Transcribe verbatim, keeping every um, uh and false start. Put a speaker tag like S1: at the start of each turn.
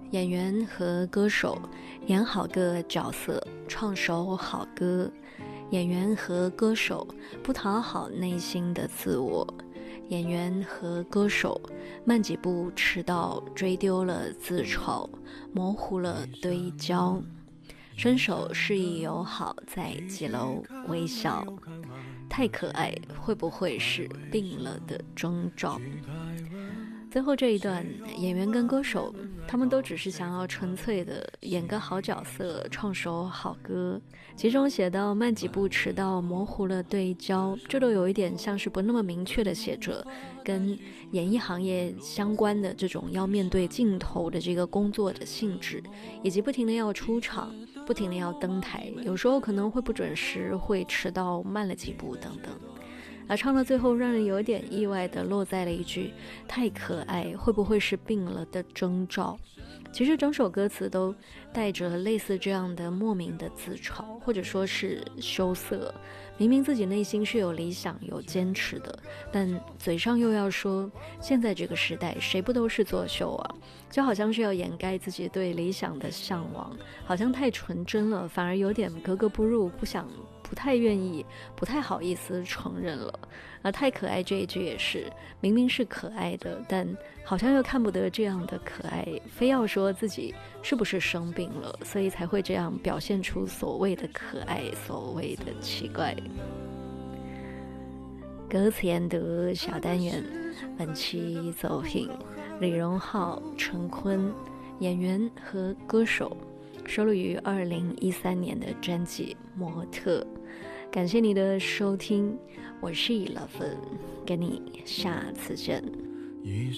S1: 演员和歌手，演好个角色，唱首好歌。演员和歌手，不讨好内心的自我。演员和歌手，慢几步迟到，追丢了自嘲，模糊了堆焦。伸手示意友好，在几楼微笑。太可爱，会不会是病了的征兆？最后这一段，演员跟歌手他们都只是想要纯粹的演个好角色，唱首好歌。其中写到慢几步迟到，模糊了对焦，这都有一点像是不那么明确的写着跟演艺行业相关的这种要面对镜头的这个工作的性质，以及不停的要出场，不停的要登台，有时候可能会不准时，会迟到，慢了几步等等。而唱到最后，让人有点意外的落在了一句太可爱，会不会是病了的征兆？其实整首歌词都带着类似这样的莫名的自嘲，或者说是羞涩。明明自己内心是有理想有坚持的，但嘴上又要说现在这个时代谁不都是作秀啊，就好像是要掩盖自己对理想的向往，好像太纯真了，反而有点格格不入，不想不太愿意，不太好意思承认了。而太可爱这一句也是，明明是可爱的，但好像又看不得这样的可爱，非要说自己是不是生病了，所以才会这样表现出所谓的可爱，所谓的奇怪。歌词研读小单元，本期作品李荣浩、陈坤，演员和歌手，收录于二零一三年的专辑《模特》。感谢你的收听，我是eleven，跟你下次见。